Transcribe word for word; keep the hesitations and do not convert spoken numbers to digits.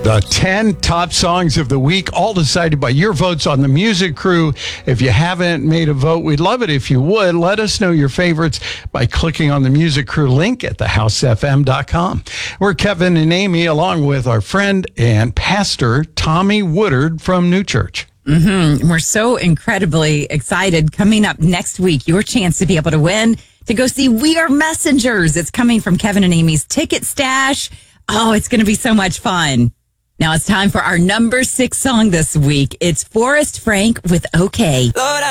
The ten top songs of the week, all decided by your votes on the Music Crew. If you haven't made a vote, we'd love it if you would. Let us know your favorites by clicking on the Music Crew link at the house f m dot com. We're Kevin and Amy, along with our friend and pastor, Tommy Woodard from New Church. Mm-hmm. We're so incredibly excited. Coming up next week, your chance to be able to win, to go see We Are Messengers. It's coming from Kevin and Amy's Ticket Stash. Oh, it's going to be so much fun. Now it's time for our number six song this week. It's Forrest Frank with OK. Lord,